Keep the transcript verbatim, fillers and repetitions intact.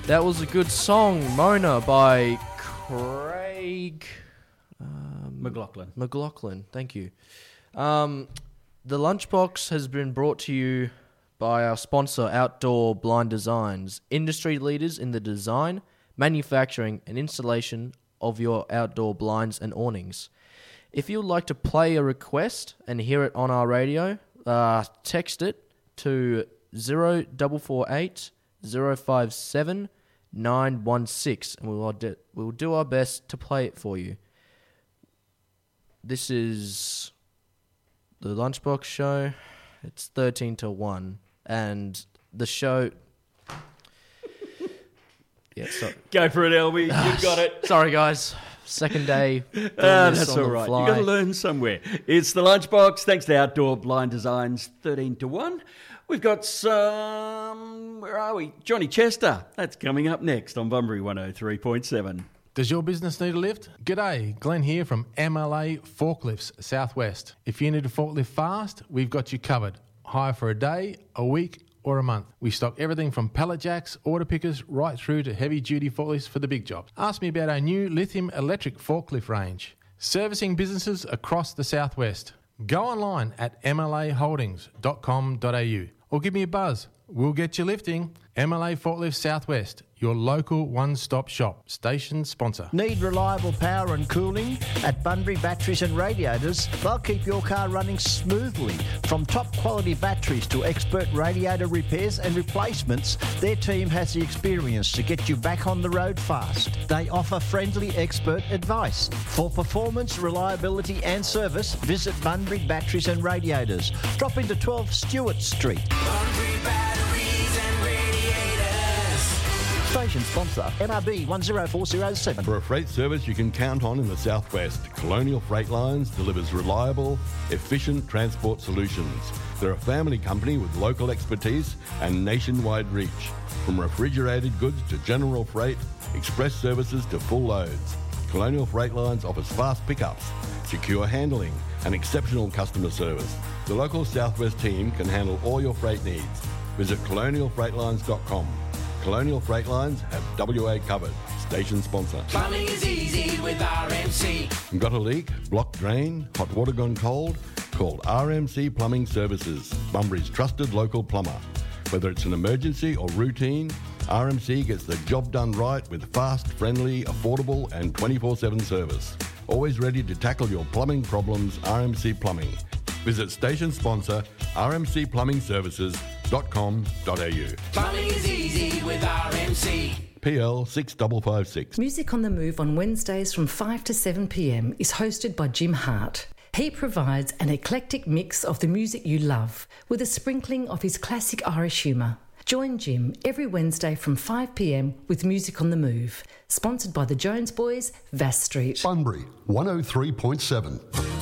That was a good song, Mona, by Craig um, McLaughlin. McLaughlin, thank you. Um, the Lunchbox has been brought to you by our sponsor, Outdoor Blind Designs, industry leaders in the design, manufacturing, and installation of your outdoor blinds and awnings. If you would like to play a request and hear it on our radio, uh, text it to zero four four eight zero five seven nine one six, and we will do, we'll do our best to play it for you. This is the Lunchbox Show. It's thirteen to one, and the show... Yeah, so... Go for it, Elby. You've got it. Sorry, guys. Second day. doing Ah, this that's on all the right. fly. You've got to learn somewhere. It's the Lunchbox. Thanks to Outdoor Blind Designs, thirteen to one. We've got some... Where are we? Johnny Chester. That's coming up next on Bunbury one oh three point seven. Does your business need a lift? G'day, Glenn here from M L A Forklifts Southwest. If you need a forklift fast, we've got you covered. Hire for a day, a week or a month. We stock everything from pallet jacks, order pickers, right through to heavy-duty forklifts for the big jobs. Ask me about our new lithium electric forklift range. Servicing businesses across the Southwest. Go online at m l a holdings dot com dot a u or give me a buzz. We'll get you lifting. M L A Forklifts Southwest, your local one-stop shop. Station sponsor. Need reliable power and cooling? At Bunbury Batteries and Radiators, they'll keep your car running smoothly. From top quality batteries to expert radiator repairs and replacements, their team has the experience to get you back on the road fast. They offer friendly expert advice. For performance, reliability and service, visit Bunbury Batteries and Radiators. Drop into twelve Stewart Street. Bunbury Batteries and Radiators. Station sponsor, N R B one zero four zero seven. For a freight service you can count on in the Southwest, Colonial Freight Lines delivers reliable, efficient transport solutions. They're a family company with local expertise and nationwide reach. From refrigerated goods to general freight, express services to full loads, Colonial Freight Lines offers fast pickups, secure handling and exceptional customer service. The local Southwest team can handle all your freight needs. Visit colonial freight lines dot com. Colonial Freight Lines have W A covered. Station sponsor. Plumbing is easy with R M C. Got a leak? Blocked drain? Hot water gone cold? Call R M C Plumbing Services, Bunbury's trusted local plumber. Whether it's an emergency or routine, R M C gets the job done right with fast, friendly, affordable and twenty-four seven service. Always ready to tackle your plumbing problems, R M C Plumbing. Visit station sponsor r m c plumbing services dot com dot a u. Plumbing is easy with R M C. P L six five five six. Music on the Move on Wednesdays from five to seven p m is hosted by Jim Hart. He provides an eclectic mix of the music you love with a sprinkling of his classic Irish humour. Join Jim every Wednesday from five p m with Music on the Move, sponsored by the Jones Boys, Vass Street. Bunbury one oh three point seven.